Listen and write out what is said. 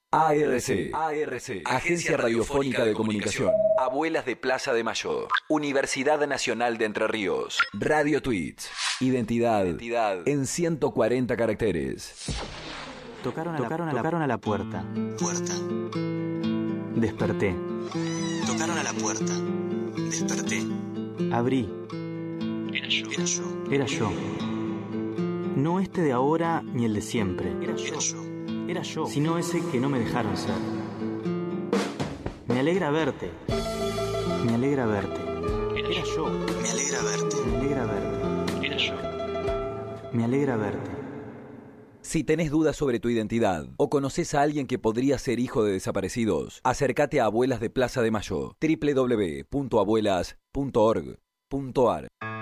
ARC, Agencia Radiofónica de Comunicación. Abuelas de Plaza de Mayo. Universidad Nacional de Entre Ríos. Radio Tweets. Identidad en 140 caracteres. Tocaron a la puerta. Desperté. Tocaron a la puerta. Desperté. Abrí. Era yo. No este de ahora ni el de siempre. Era yo. Sino ese que no me dejaron ser. Me alegra verte. Era yo. Me alegra verte. Era yo. Me alegra verte. Si tenés dudas sobre tu identidad o conoces a alguien que podría ser hijo de desaparecidos, acércate a Abuelas de Plaza de Mayo, www.abuelas.org.ar.